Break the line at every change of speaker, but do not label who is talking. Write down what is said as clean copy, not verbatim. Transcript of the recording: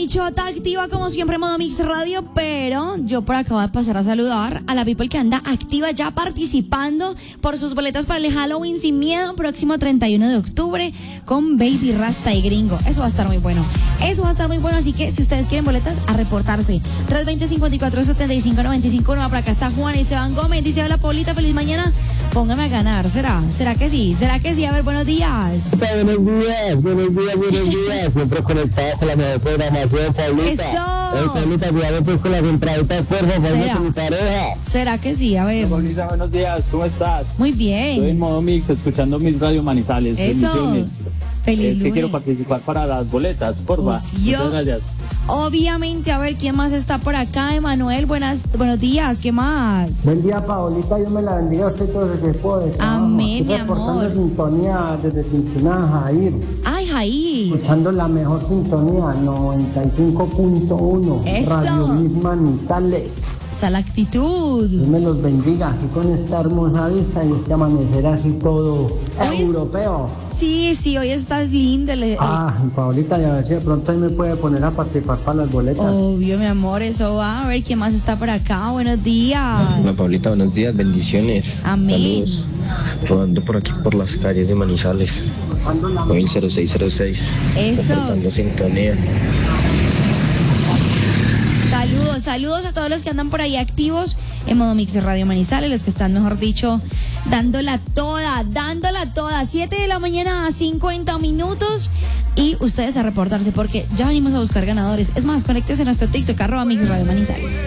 Bichota activa como siempre Modo Mix Radio, pero yo por acá voy a pasar a saludar a la people que anda activa ya participando por sus boletas para el Halloween Sin Miedo, próximo 31 de octubre con Baby Rasta y Gringo. Eso va a estar muy bueno. Eso va a estar muy bueno, así que si ustedes quieren boletas, a reportarse. 320-54-75-95. Por acá está Juan Esteban Gómez, dice: hola Paulita, feliz mañana. Póngame a ganar, ¿será? ¿Será que sí? ¿Será que sí? A ver, buenos días.
Buenos días. Siempre conectado con la mejor programación, Paulita.
Eso.
Paulita, cuidado pues con las entraditas, por favor, con mi pareja.
¿Será que sí? A ver.
Paulita, buenos días, ¿cómo estás?
Muy bien.
Estoy en Modo Mix, escuchando mis Radio Manizales.
Eso.
Bendiciones.
Feliz
Es que
lunes.
quiero participar para las boletas, porfa. Muchas gracias.
Obviamente, a ver, ¿quién más está por acá? Emanuel, buenos días, ¿qué más?
Buen día, Paolita, Dios me la bendiga a usted todo el equipo de trabajo.
Amén,
Estoy
mi amor.
reportando sintonía desde Cincinnati, Jair.
Ay, Jair.
Escuchando la mejor sintonía, 95.1.
Eso.
Radio Mix Manizales.
Esa la actitud.
Dios me los bendiga así con esta hermosa vista y este amanecer así todo
Hoy es-
europeo.
Sí, hoy estás lindo.
Paolita, ya a ver si de pronto ahí me puede poner a participar para las boletas.
Obvio, mi amor, eso va. A ver, ¿quién más está por acá? Buenos días.
Hola Paulita, buenos días, bendiciones.
Amén.
Saludos. Rodando por aquí por las calles de Manizales. 0606.
Eso.
Reportando sintonía.
Saludos a todos los que andan por ahí activos en Modo Mix Radio Manizales, los que están, mejor dicho, dándola toda. 7 de la mañana a 50 minutos. Y ustedes a reportarse porque ya venimos a buscar ganadores. Es más, conéctese a nuestro TikTok, @Mix Radio Manizales.